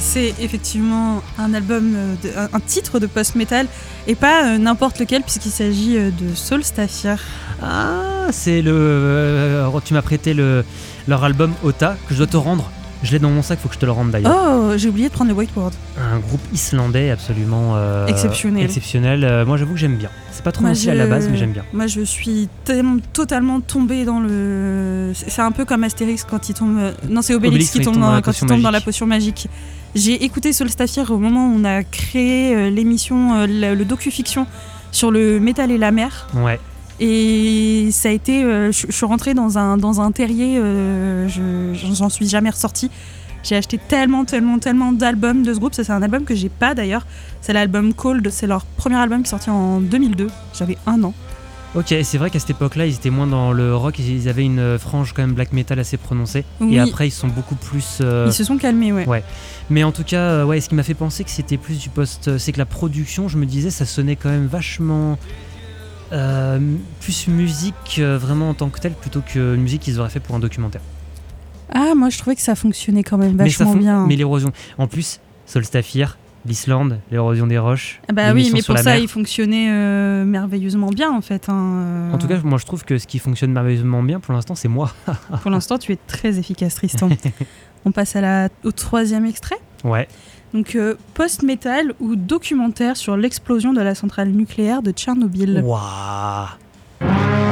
c'est effectivement un album, un titre de post-metal, et pas n'importe lequel, puisqu'il s'agit de Solstafir. Ah, c'est tu m'as prêté leur album Ota, que je dois te rendre. Je l'ai dans mon sac, faut que je te le rende d'ailleurs. Oh, j'ai oublié de prendre le whiteboard. Un groupe islandais absolument exceptionnel. Moi, j'avoue que j'aime bien. C'est pas trop mon style à la base, mais j'aime bien. Moi, je suis totalement tombée dans le... C'est un peu comme Astérix quand il tombe... Non, c'est Obélix qui tombe dans la potion magique. J'ai écouté Solstafir au moment où on a créé l'émission, le docu-fiction sur le métal et la mer. Ouais. Et ça a été... je suis rentrée dans un terrier, j'en suis jamais ressortie. J'ai acheté tellement d'albums de ce groupe. Ça, c'est un album que j'ai pas d'ailleurs. C'est l'album Cold, c'est leur premier album qui est sorti en 2002. J'avais 1 an. Ok, c'est vrai qu'à cette époque-là, ils étaient moins dans le rock, ils avaient une frange quand même black metal assez prononcée. Oui. Et après, ils sont beaucoup plus... Ils se sont calmés, ouais. Mais en tout cas, ce qui m'a fait penser que c'était plus du post... C'est que la production, je me disais, ça sonnait quand même vachement... plus musique vraiment en tant que telle, plutôt que musique qu'ils auraient fait pour un documentaire. Ah, moi je trouvais que ça fonctionnait quand même vachement bien. Mais l'érosion... En plus, Solstafir, l'Islande, l'érosion des roches... Bah oui, mais pour ça, il fonctionnait merveilleusement bien en fait. En tout cas, moi je trouve que ce qui fonctionne merveilleusement bien pour l'instant, c'est moi. Pour l'instant, tu es très efficace, Tristan. On passe au 3e extrait. Ouais. Donc, post-metal ou documentaire sur l'explosion de la centrale nucléaire de Tchernobyl. Waouh.